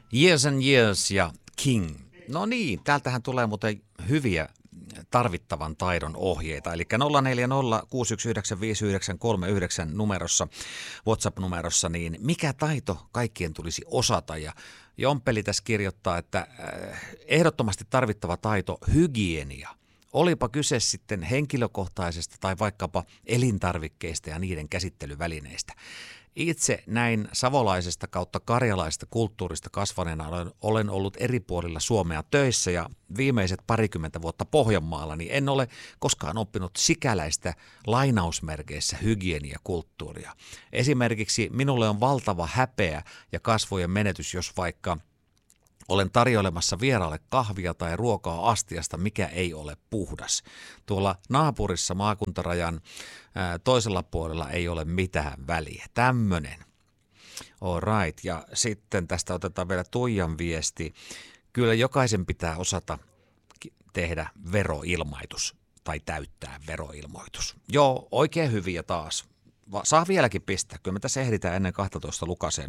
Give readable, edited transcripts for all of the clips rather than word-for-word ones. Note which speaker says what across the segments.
Speaker 1: Years and Years ja King. No niin, täältähän tulee muuten hyviä tarvittavan taidon ohjeita. Eli 0406195939 numerossa, WhatsApp-numerossa, niin mikä taito kaikkien tulisi osata? Ja Jomppeli tässä kirjoittaa, että ehdottomasti tarvittava taito, hygienia. Olipa kyse sitten henkilökohtaisesta tai vaikkapa elintarvikkeista ja niiden käsittelyvälineistä. Itse näin savolaisesta kautta karjalaisesta kulttuurista kasvaneena olen ollut eri puolilla Suomea töissä ja viimeiset 20 vuotta Pohjanmaalla, niin en ole koskaan oppinut sikäläistä lainausmerkeissä hygieniakulttuuria. Esimerkiksi minulle on valtava häpeä ja kasvojen menetys, jos vaikka olen tarjoilemassa vieraalle kahvia tai ruokaa astiasta, mikä ei ole puhdas. Tuolla naapurissa maakuntarajan toisella puolella ei ole mitään väliä. Tämmönen. All right. Ja sitten tästä otetaan vielä Tuijan viesti. Kyllä jokaisen pitää osata tehdä veroilmoitus tai täyttää veroilmoitus. Joo, oikein hyviä taas. Saa vieläkin pistää. Kyllä me tässä ehditään ennen 12 lukaseen.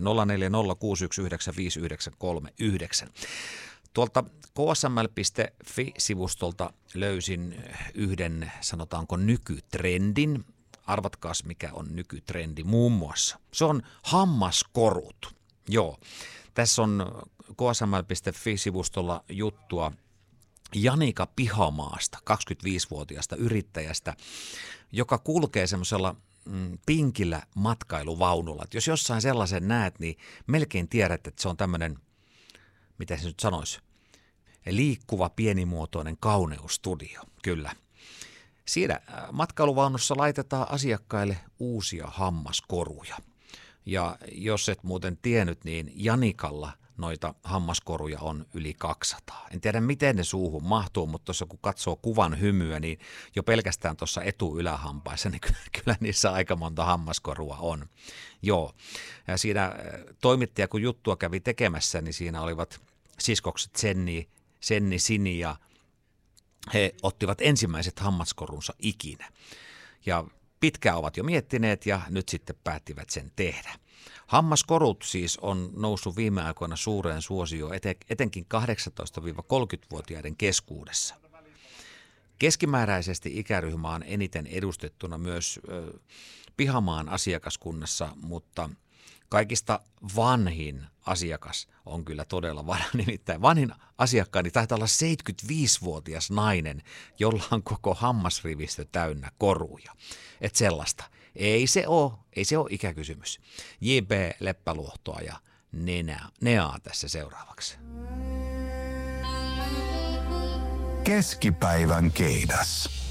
Speaker 1: 0406195939. Tuolta ksml.fi-sivustolta löysin yhden, sanotaanko, nykytrendin. Arvatkaas, mikä on nykytrendi muun muassa. Se on hammaskorut. Joo, tässä on ksml.fi-sivustolla juttua Janika Pihamaasta, 25-vuotiaasta yrittäjästä, joka kulkee semmoisella pinkillä matkailuvaunulla. Et jos jossain sellaisen näet, niin melkein tiedät, että se on tämmöinen, mitä se nyt sanoisi, liikkuva pienimuotoinen kauneusstudio. Kyllä. Siinä matkailuvaunussa laitetaan asiakkaille uusia hammaskoruja. Ja jos et muuten tiennyt, niin Janikalla noita hammaskoruja on yli 200. En tiedä, miten ne suuhun mahtuu, mutta tuossa kun katsoo kuvan hymyä, niin jo pelkästään tuossa etu-ylähampaissa, niin kyllä niissä aika monta hammaskorua on. Joo, ja siinä toimittaja, kun juttua kävi tekemässä, niin siinä olivat siskokset Senni, Sini, ja he ottivat ensimmäiset hammaskorunsa ikinä. Ja pitkään ovat jo miettineet ja nyt sitten päättivät sen tehdä. Hammaskorut siis on noussut viime aikoina suureen suosioon etenkin 18-30-vuotiaiden keskuudessa. Keskimääräisesti ikäryhmä on eniten edustettuna myös Pihamaan asiakaskunnassa, mutta kaikista vanhin asiakas on kyllä todella vanha. Nimittäin vanhin asiakkaani taitaa olla 75-vuotias nainen, jolla on koko hammasrivistö täynnä koruja. Et sellaista. Ei se ole ikäkysymys. J.B. Leppäluohtoa ja Neaa tässä seuraavaksi.
Speaker 2: Keskipäivän keidas.